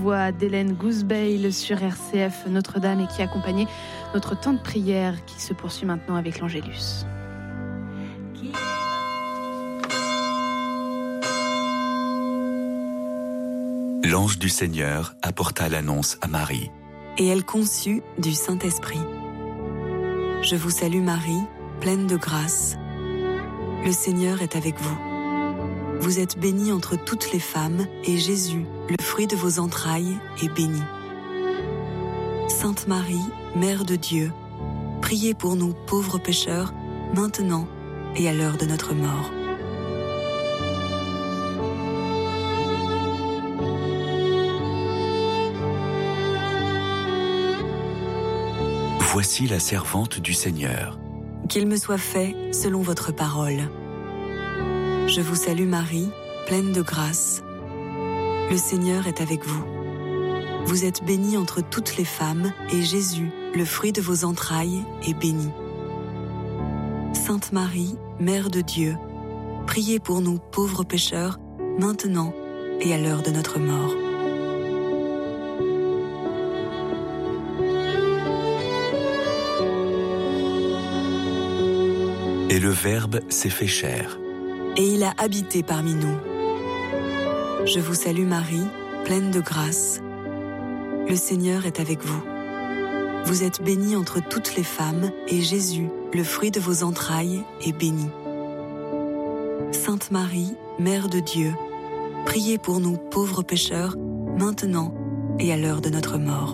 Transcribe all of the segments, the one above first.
voix d'Hélène Gousbeil sur RCF Notre-Dame et qui accompagnait notre temps de prière qui se poursuit maintenant avec l'Angélus. L'ange du Seigneur apporta l'annonce à Marie. Et elle conçut du Saint-Esprit. Je vous salue Marie, pleine de grâce. Le Seigneur est avec vous. Vous êtes bénie entre toutes les femmes, et Jésus, le fruit de vos entrailles, est béni. Sainte Marie, Mère de Dieu, priez pour nous pauvres pécheurs, maintenant et à l'heure de notre mort. Voici la servante du Seigneur. Qu'il me soit fait selon votre parole. Je vous salue Marie, pleine de grâce. Le Seigneur est avec vous. Vous êtes bénie entre toutes les femmes, et Jésus, le fruit de vos entrailles, est béni. Sainte Marie, Mère de Dieu, priez pour nous pauvres pécheurs, maintenant et à l'heure de notre mort. Et le Verbe s'est fait chair. Et il a habité parmi nous. Je vous salue Marie, pleine de grâce. Le Seigneur est avec vous. Vous êtes bénie entre toutes les femmes, et Jésus, le fruit de vos entrailles, est béni. Sainte Marie, Mère de Dieu, priez pour nous pauvres pécheurs, maintenant et à l'heure de notre mort.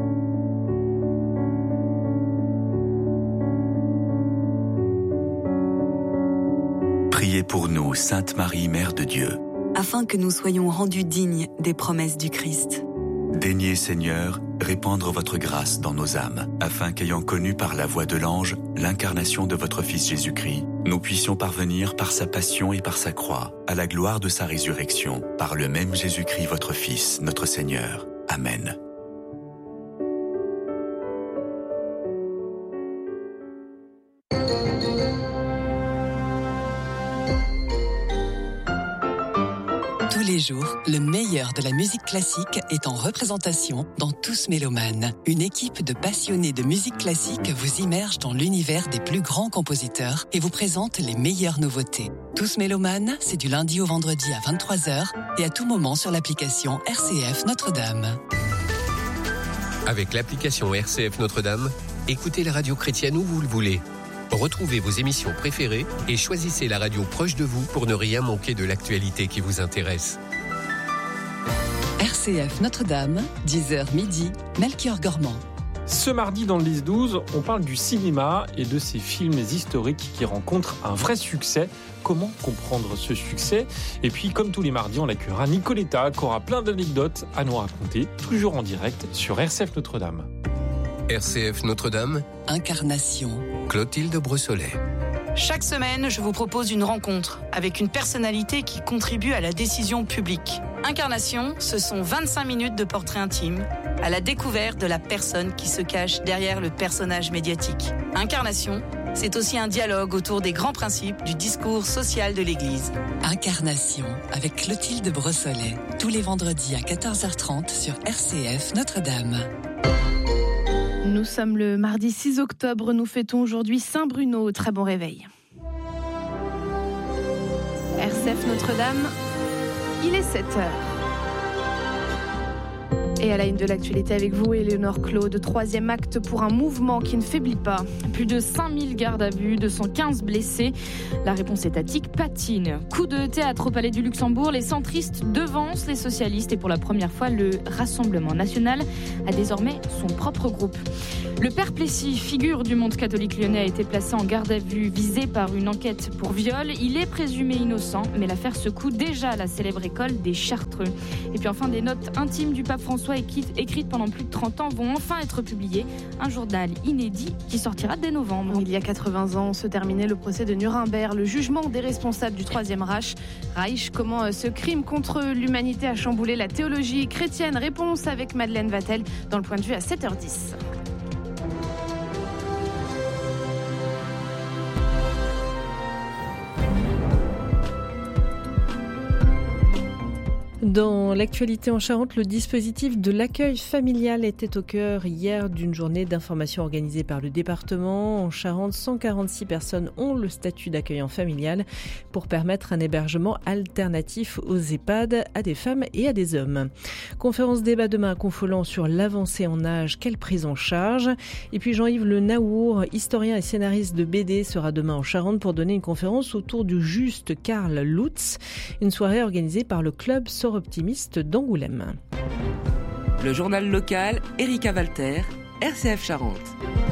Priez pour nous, Sainte Marie, Mère de Dieu. Afin que nous soyons rendus dignes des promesses du Christ. Daignez, Seigneur, répandre votre grâce dans nos âmes, afin qu'ayant connu par la voix de l'ange l'incarnation de votre Fils Jésus-Christ, nous puissions parvenir par sa passion et par sa croix à la gloire de sa résurrection, par le même Jésus-Christ votre Fils, notre Seigneur. Amen. Tous les jours, le meilleur de la musique classique est en représentation dans Tous Mélomanes. Une équipe de passionnés de musique classique vous immerge dans l'univers des plus grands compositeurs et vous présente les meilleures nouveautés. Tous Mélomanes, c'est du lundi au vendredi à 23h et à tout moment sur l'application RCF Notre-Dame. Avec l'application RCF Notre-Dame, écoutez la radio chrétienne où vous le voulez. Retrouvez vos émissions préférées et choisissez la radio proche de vous pour ne rien manquer de l'actualité qui vous intéresse. RCF Notre-Dame, 10h midi, Melchior Gormand. Ce mardi dans le 10-12, on parle du cinéma et de ces films historiques qui rencontrent un vrai succès. Comment comprendre ce succès ? Et puis, comme tous les mardis, on accueillera Nicoletta qui aura plein d'anecdotes à nous raconter, toujours en direct sur RCF Notre-Dame. RCF Notre-Dame, Incarnation. Clotilde Brossolet. Chaque semaine, je vous propose une rencontre avec une personnalité qui contribue à la décision publique. Incarnation, ce sont 25 minutes de portrait intime, à la découverte de la personne qui se cache derrière le personnage médiatique. Incarnation, c'est aussi un dialogue autour des grands principes du discours social de l'Église. Incarnation, avec Clotilde Brossolet, tous les vendredis à 14h30 sur RCF Notre-Dame. Nous sommes le mardi 6 octobre, nous fêtons aujourd'hui Saint-Bruno. Très bon réveil. RCF Notre-Dame, il est 7h. Et à la une de l'actualité avec vous, Éléonore Claude, troisième acte pour un mouvement qui ne faiblit pas. Plus de 5000 gardes à vue, 215 blessés. La réponse étatique patine. Coup de théâtre au Palais du Luxembourg, les centristes devancent les socialistes et pour la première fois, le Rassemblement national a désormais son propre groupe. Le père Plessis, figure du monde catholique lyonnais, a été placé en garde à vue, visé par une enquête pour viol. Il est présumé innocent, mais l'affaire secoue déjà la célèbre école des Chartreux. Et puis enfin, des notes intimes du pape François écrites pendant plus de 30 ans vont enfin être publiées. Un journal inédit qui sortira dès novembre. Il y a 80 ans se terminait le procès de Nuremberg, le jugement des responsables du Troisième Reich. Comment ce crime contre l'humanité a chamboulé la théologie chrétienne. Réponse avec Madeleine Vatel dans le point de vue à 7h10. Dans l'actualité en Charente, le dispositif de l'accueil familial était au cœur hier d'une journée d'information organisée par le département. En Charente, 146 personnes ont le statut d'accueillant familial pour permettre un hébergement alternatif aux EHPAD à des femmes et à des hommes. Conférence débat demain à Confolens sur l'avancée en âge, quelle prise en charge. Et puis Jean-Yves Le Naour, historien et scénariste de BD, sera demain en Charente pour donner une conférence autour du juste Karl Lutz, une soirée organisée par le club Optimiste d'Angoulême. Le journal local, Erika Walter, RCF Charente.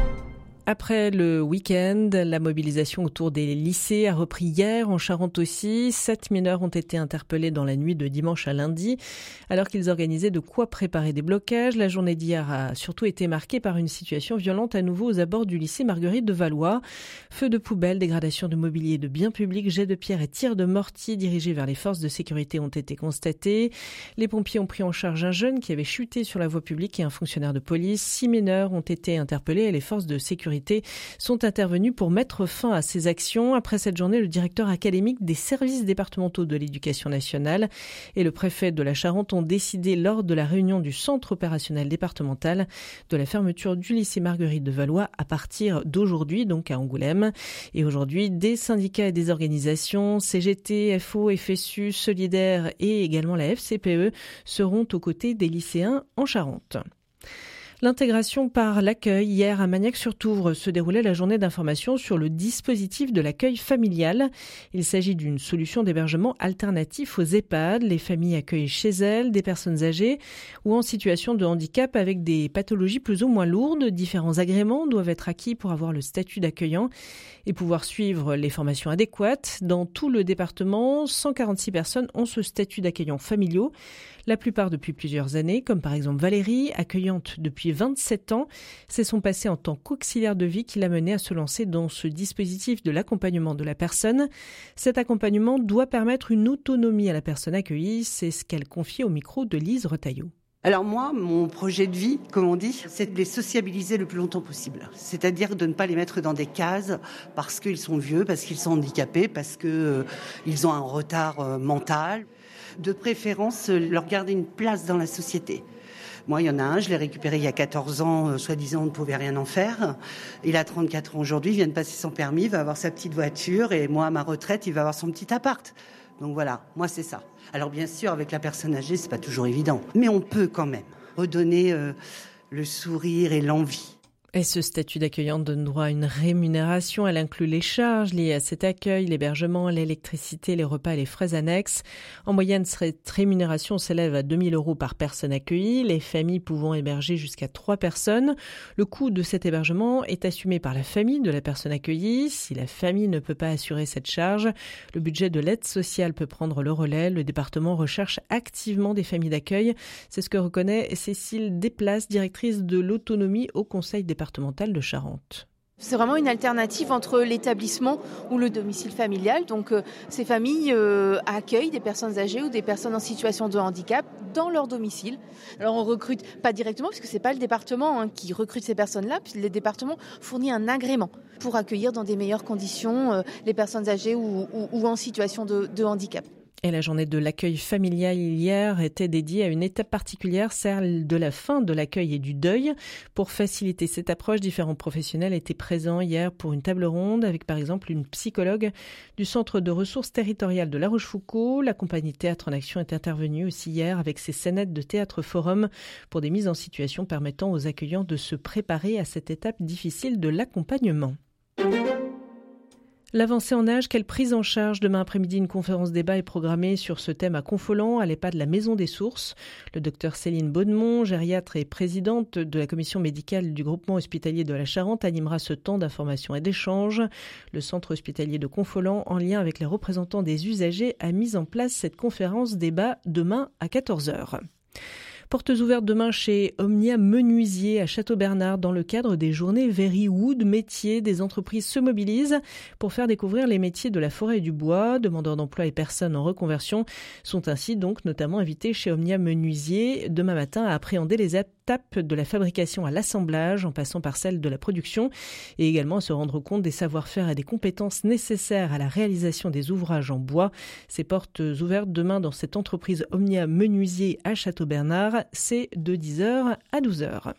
Après le week-end, la mobilisation autour des lycées a repris hier en Charente aussi. 7 mineurs ont été interpellés dans la nuit de dimanche à lundi, alors qu'ils organisaient de quoi préparer des blocages. La journée d'hier a surtout été marquée par une situation violente à nouveau aux abords du lycée Marguerite de Valois. Feux de poubelle, dégradation de mobilier et de biens publics, jets de pierre et tirs de mortier dirigés vers les forces de sécurité ont été constatés. Les pompiers ont pris en charge un jeune qui avait chuté sur la voie publique et un fonctionnaire de police. 6 mineurs ont été interpellés et les forces de sécurité sont intervenus pour mettre fin à ces actions. Après cette journée, le directeur académique des services départementaux de l'éducation nationale et le préfet de la Charente ont décidé lors de la réunion du centre opérationnel départemental de la fermeture du lycée Marguerite de Valois à partir d'aujourd'hui, donc à Angoulême. Et aujourd'hui, des syndicats et des organisations, CGT, FO, FSU, Solidaire et également la FCPE seront aux côtés des lycéens en Charente. L'intégration par l'accueil. Hier, à Magnac-sur-Touvre, se déroulait la journée d'information sur le dispositif de l'accueil familial. Il s'agit d'une solution d'hébergement alternatif aux EHPAD. Les familles accueillent chez elles des personnes âgées ou en situation de handicap avec des pathologies plus ou moins lourdes. Différents agréments doivent être acquis pour avoir le statut d'accueillant et pouvoir suivre les formations adéquates. Dans tout le département, 146 personnes ont ce statut d'accueillant familiaux. La plupart depuis plusieurs années, comme par exemple Valérie, accueillante depuis 27 ans. C'est son passé en tant qu'auxiliaire de vie qui l'a menée à se lancer dans ce dispositif de l'accompagnement de la personne. Cet accompagnement doit permettre une autonomie à la personne accueillie. C'est ce qu'elle confie au micro de Lise Retailleau. Alors moi, mon projet de vie, comme on dit, c'est de les sociabiliser le plus longtemps possible. C'est-à-dire de ne pas les mettre dans des cases parce qu'ils sont vieux, parce qu'ils sont handicapés, parce qu'ils ont un retard mental. De préférence, leur garder une place dans la société. Moi, il y en a un, je l'ai récupéré il y a 14 ans, soi-disant on ne pouvait rien en faire. Il a 34 ans aujourd'hui, il vient de passer son permis, il va avoir sa petite voiture et moi, à ma retraite, il va avoir son petit appart. Donc voilà, moi c'est ça. Alors bien sûr, avec la personne âgée, c'est pas toujours évident. Mais on peut quand même redonner le sourire et l'envie. Et ce statut d'accueillant donne droit à une rémunération. Elle inclut les charges liées à cet accueil, l'hébergement, l'électricité, les repas et les frais annexes. En moyenne, cette rémunération s'élève à 2 000 € par personne accueillie, les familles pouvant héberger jusqu'à 3 personnes. Le coût de cet hébergement est assumé par la famille de la personne accueillie. Si la famille ne peut pas assurer cette charge, le budget de l'aide sociale peut prendre le relais. Le département recherche activement des familles d'accueil. C'est ce que reconnaît Cécile Desplaces, directrice de l'autonomie au Conseil départemental de Charente. C'est vraiment une alternative entre l'établissement ou le domicile familial. Donc ces familles accueillent des personnes âgées ou des personnes en situation de handicap dans leur domicile. Alors on recrute pas directement puisque c'est pas le département qui recrute ces personnes-là. Puis le département fournit un agrément pour accueillir dans des meilleures conditions les personnes âgées ou en situation de handicap. Et la journée de l'accueil familial hier était dédiée à une étape particulière, celle de la fin de l'accueil et du deuil. Pour faciliter cette approche, différents professionnels étaient présents hier pour une table ronde avec par exemple une psychologue du Centre de ressources territoriales de La Rochefoucauld. La compagnie Théâtre en Action est intervenue aussi hier avec ses scénettes de théâtre forum pour des mises en situation permettant aux accueillants de se préparer à cette étape difficile de l'accompagnement. L'avancée en âge, quelle prise en charge? Demain après-midi, une conférence débat est programmée sur ce thème à Confolens, à l'EHPAD de la Maison des Sources. Le docteur Céline Baudemont, gériatre et présidente de la commission médicale du groupement hospitalier de la Charente, animera ce temps d'information et d'échange. Le centre hospitalier de Confolens, en lien avec les représentants des usagers, a mis en place cette conférence débat demain à 14h. Portes ouvertes demain chez Omnia Menuisier à Château-Bernard dans le cadre des journées Very Wood métiers. Des entreprises se mobilisent pour faire découvrir les métiers de la forêt et du bois. Demandeurs d'emploi et personnes en reconversion sont ainsi donc notamment invités chez Omnia Menuisier demain matin à appréhender les étapes de la fabrication à l'assemblage en passant par celle de la production et également à se rendre compte des savoir-faire et des compétences nécessaires à la réalisation des ouvrages en bois. Ces portes ouvertes demain dans cette entreprise Omnia Menuisier à Château-Bernard, c'est de 10h à 12h.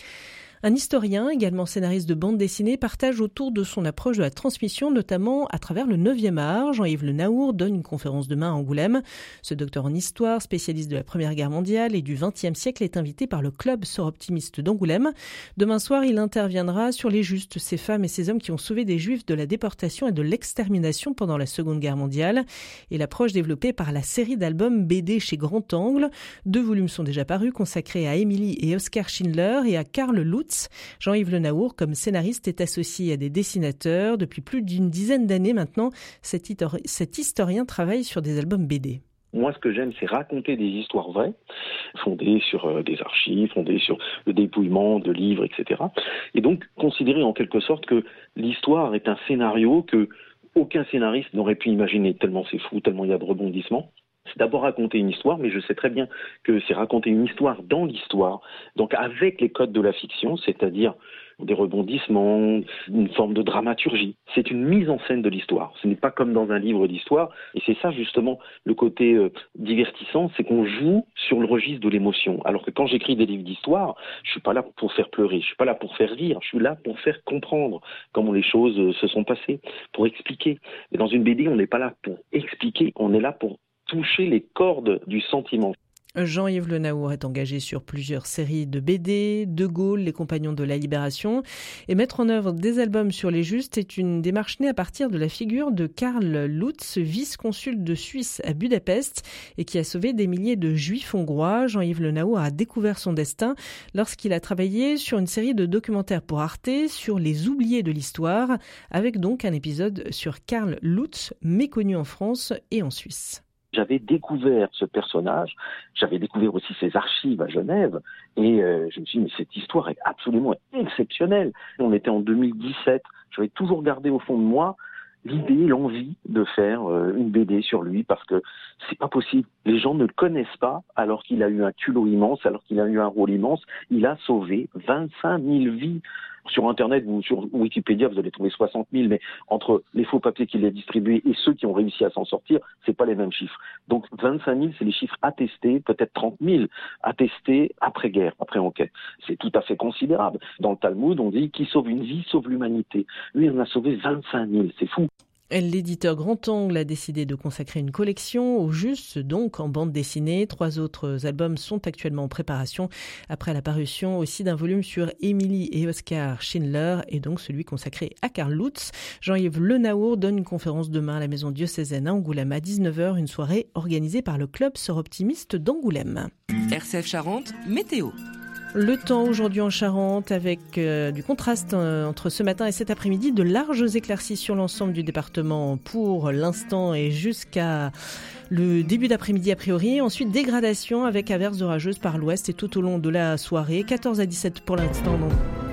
Un historien, également scénariste de bande dessinée, partage autour de son approche de la transmission, notamment à travers le 9e art. Jean-Yves Le Naour donne une conférence demain à Angoulême. Ce docteur en histoire, spécialiste de la Première Guerre mondiale et du XXe siècle, est invité par le Club Soroptimiste d'Angoulême. Demain soir, il interviendra sur les Justes, ces femmes et ces hommes qui ont sauvé des Juifs de la déportation et de l'extermination pendant la Seconde Guerre mondiale. Et l'approche développée par la série d'albums BD chez Grand Angle. 2 volumes sont déjà parus, consacrés à Émilie et Oskar Schindler et à Karl Lutz. Jean-Yves Le Naour, comme scénariste, est associé à des dessinateurs. Depuis plus d'une dizaine d'années maintenant, cet historien travaille sur des albums BD. Moi, ce que j'aime, c'est raconter des histoires vraies, fondées sur des archives, fondées sur le dépouillement de livres, etc. Et donc, considérer en quelque sorte que l'histoire est un scénario que aucun scénariste n'aurait pu imaginer, tellement c'est fou, tellement il y a de rebondissements. C'est d'abord raconter une histoire, mais je sais très bien que c'est raconter une histoire dans l'histoire, donc avec les codes de la fiction, c'est-à-dire des rebondissements, une forme de dramaturgie. C'est une mise en scène de l'histoire. Ce n'est pas comme dans un livre d'histoire, et c'est ça justement le côté divertissant, c'est qu'on joue sur le registre de l'émotion. Alors que quand j'écris des livres d'histoire, je suis pas là pour faire pleurer, je suis pas là pour faire rire, je suis là pour faire comprendre comment les choses se sont passées, pour expliquer. Et dans une BD, on n'est pas là pour expliquer, on est là pour toucher les cordes du sentiment. Jean-Yves Le Naour est engagé sur plusieurs séries de BD, De Gaulle, Les Compagnons de la Libération. Et mettre en œuvre des albums sur les Justes est une démarche née à partir de la figure de Karl Lutz, vice-consul de Suisse à Budapest et qui a sauvé des milliers de Juifs hongrois. Jean-Yves Le Naour a découvert son destin lorsqu'il a travaillé sur une série de documentaires pour Arte sur les oubliés de l'histoire, avec donc un épisode sur Karl Lutz, méconnu en France et en Suisse. J'avais découvert ce personnage, j'avais découvert aussi ses archives à Genève, et je me suis dit, mais cette histoire est absolument exceptionnelle. On était en 2017, j'avais toujours gardé au fond de moi l'idée, l'envie de faire une BD sur lui, parce que c'est pas possible. Les gens ne le connaissent pas, alors qu'il a eu un culot immense, alors qu'il a eu un rôle immense. Il a sauvé 25 000 vies. Sur Internet ou sur Wikipédia, vous allez trouver 60 000, mais entre les faux papiers qu'il a distribués et ceux qui ont réussi à s'en sortir, c'est pas les mêmes chiffres. Donc 25 000, c'est les chiffres attestés, peut-être 30 000 attestés après-guerre, après enquête. C'est tout à fait considérable. Dans le Talmud, on dit « qui sauve une vie, sauve l'humanité ». Lui, il en a sauvé 25 000, c'est fou. L'éditeur Grand Angle a décidé de consacrer une collection aux Justes, donc en bande dessinée. 3 autres albums sont actuellement en préparation, après la parution aussi d'un volume sur Émilie et Oskar Schindler, et donc celui consacré à Karl Lutz. Jean-Yves Le Naour donne une conférence demain à la maison diocésaine à Angoulême à 19h, une soirée organisée par le Club Soroptimiste d'Angoulême. RCF Charente, météo. Le temps aujourd'hui en Charente avec du contraste entre ce matin et cet après-midi, de larges éclaircies sur l'ensemble du département pour l'instant et jusqu'à le début d'après-midi a priori. Ensuite, dégradation avec averses orageuses par l'ouest et tout au long de la soirée. 14 à 17 pour l'instant. Donc.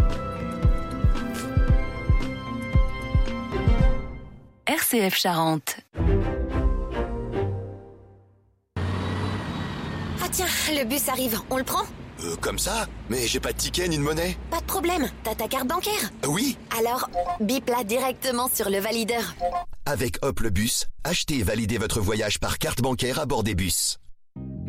RCF Charente. Ah tiens, le bus arrive, on le prend ? Comme ça ? Mais j'ai pas de ticket ni de monnaie. Pas de problème, t'as ta carte bancaire ? Oui. Alors, bip là directement sur le valideur. Avec Hop le bus, achetez et validez votre voyage par carte bancaire à bord des bus.